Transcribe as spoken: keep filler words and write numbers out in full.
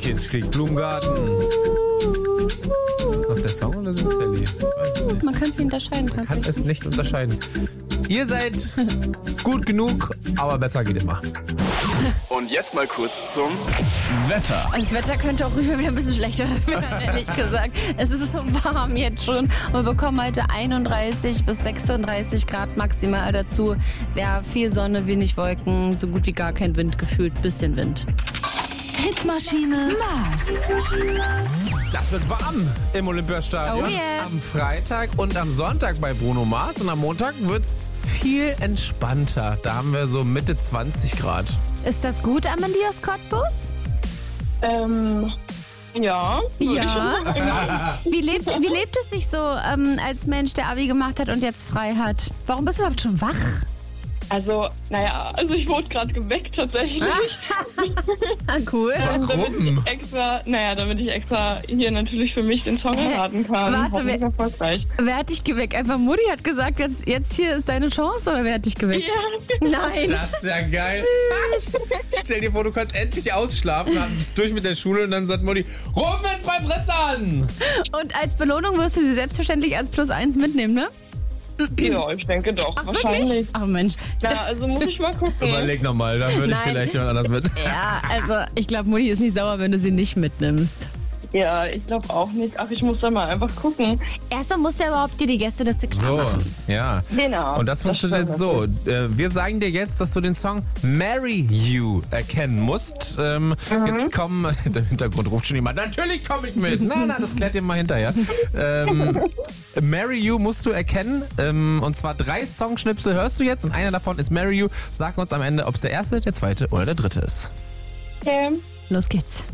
Kind kriegt Blumengarten. Ist das noch der Song oder sind es Sally? Ich weiß es nicht. Man kann es nicht unterscheiden Man kann tatsächlich. es nicht unterscheiden. Ihr seid gut genug, aber besser geht immer. Und jetzt mal kurz zum Wetter. Und das Wetter könnte auch wieder ein bisschen schlechter werden, ehrlich gesagt. Es ist so warm jetzt schon. Wir bekommen heute einunddreißig bis sechsunddreißig Grad maximal dazu. Ja, viel Sonne, wenig Wolken, so gut wie gar kein Wind gefühlt, bisschen Wind. Hitmaschine Mars. Das wird warm im Olympiastadion Oh yes. am Freitag und am Sonntag bei Bruno Mars. Und am Montag wird's viel entspannter. Da haben wir so Mitte zwanzig Grad. Ist das gut, Amandios Cottbus? Ähm, ja. würde ich schon sagen. Wie lebt, wie lebt es sich so ähm, als Mensch, der Abi gemacht hat und jetzt frei hat? Warum bist du überhaupt schon wach? Also, naja, also ich wurde gerade geweckt tatsächlich. Ah, cool. Ähm, damit Warum? ich extra, naja, damit ich extra hier natürlich für mich den Song erraten kann. Warte, Hoffentlich wer- erfolgreich. Wer hat dich geweckt? Einfach Mutti hat gesagt, jetzt, jetzt hier ist deine Chance, oder wer hat dich geweckt? Ja, Nein. Das ist ja geil. Stell dir vor, du kannst endlich ausschlafen, bist durch mit der Schule und dann sagt Mutti, ruf jetzt bei Fritz an! Und als Belohnung wirst du sie selbstverständlich als Plus eins mitnehmen, ne? ja, ich denke doch, Ach, wahrscheinlich. wirklich? Ach Mensch. Ja, also muss ich mal gucken. Überleg nochmal, dann würde ich Nein. vielleicht jemand anders mit. Ja, also ich glaube, Mutti ist nicht sauer, wenn du sie nicht mitnimmst. Ja, ich glaube auch nicht. Ach, ich muss da mal einfach gucken. Erstmal muss ja überhaupt dir die Gästeliste klar So, machen. ja. Genau. Und das funktioniert stimmt so. Äh, Wir sagen dir jetzt, dass du den Song Marry You erkennen musst. Ähm, Jetzt kommen, im Hintergrund ruft schon jemand, natürlich komme ich mit. Nein, nein, das klärt ihr mal hinterher. Ähm, Marry You musst du erkennen. Ähm, und zwar drei Songschnipsel hörst du jetzt und einer davon ist Marry You. Sag uns am Ende, ob es der erste, der zweite oder der dritte ist. Okay. Los geht's.